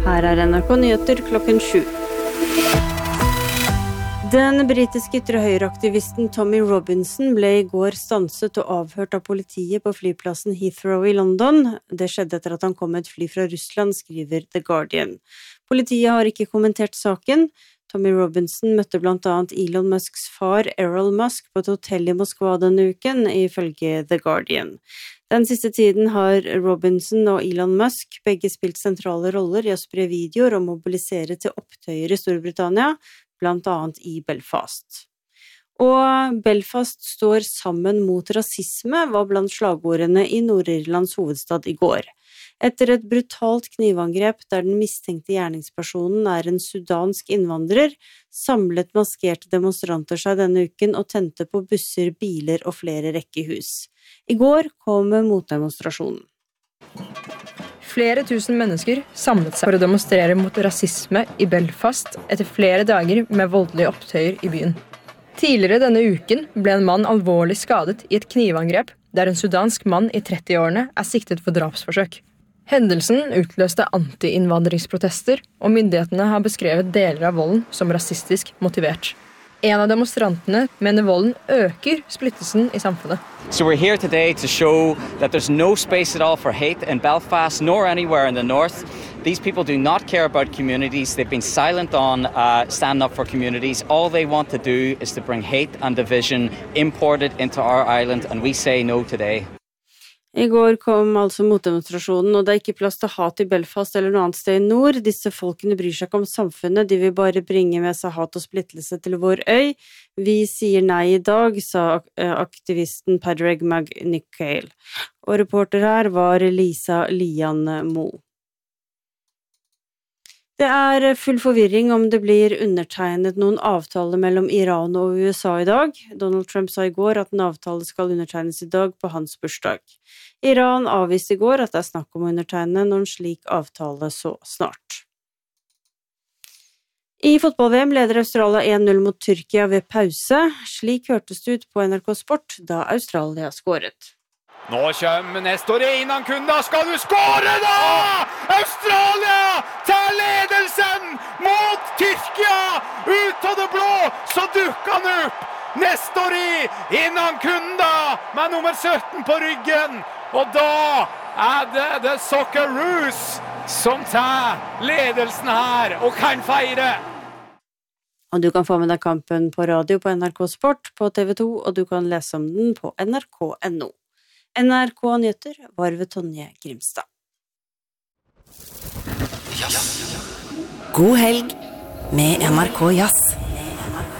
Her NRK Nyheter klokken 7. Den britiske ytre-høyre-aktivisten Tommy Robinson ble I går stanset og avhørt av politiet på flyplassen Heathrow I London. Det skjedde etter at han kom med et fly fra Russland, skriver The Guardian. Politiet har ikke kommentert saken. Tommy Robinson møtte blant annet Elon Musks far Errol Musk på et hotell I Moskva denne uken, ifølge The Guardian. Den siste tiden har Robinson og Elon Musk begge spilt sentrale roller I å spre videoer og mobilisere til opptøyer I Storbritannia, blant annet I Belfast. Og Belfast står sammen mot rasisme var blant slagordene I Nord-Irlands hovedstad I går. Etter et brutalt knivangrep der den mistenkte gjerningspersonen en sudansk innvandrer, samlet maskerte demonstranter seg denne uken og tente på busser, biler og flere rekkehus. I går kom motdemonstrasjonen. Flere tusen mennesker samlet seg for å demonstrere mot rasisme I Belfast etter flere dager med voldelige opptøyer I byen. Tidligere denne uken ble en mann alvorlig skadet I et knivangrep der en sudansk mann I 30-årene siktet for drapsforsøk. Hendelsen utløste anti-innvandringsprotester, og myndighetene har beskrevet deler av volden som rasistisk motivert. En av demonstrantene mener volden øker splittelsen I samfunnet. So we're here today to show that there's no space at all for hate in Belfast nor anywhere in the north. These people do not care about communities. They've been silent on standing up for communities. All they want to do is to bring hate and division imported into our island, and we say no today. I går kom altså motdemonstrasjonen, og det ikke plass til hat I Belfast eller noe annet sted I nord. Disse folkene bryr seg ikke om samfunnet, de vil bare bringe med seg hat og splittelse til vår øy. Vi sier nei I dag, sa aktivisten Padraig McNicol. Og reporter her var Lisa Lian Mo. Det full forvirring om det blir undertegnet noen avtale mellom Iran og USA I dag. Donald Trump sa I går at en avtale skal undertegnes I dag på hans bursdag. Iran avviste I går at det snakk om å undertegne noen slik avtale så snart. I fotball-VM leder Australia 1-0 mot Tyrkia ved pause. Slik hørtes det ut på NRK Sport da Australia skåret. Nå kommer Nestor innan Kunda, skal du skåre da? Australia tar ledelsen mot Tyrkia, ut av det blå, så dukker han opp. Nestor innan Kunda med nummer 17 på ryggen, og da det The Socceroos som tar ledelsen her og kan feire. Og du kan få med deg kampen på radio på NRK Sport på TV2, og du kan lese om den på nrk.no. NRK Nyheter var ved Tonje Grimstad. God helg med NRK Jazz.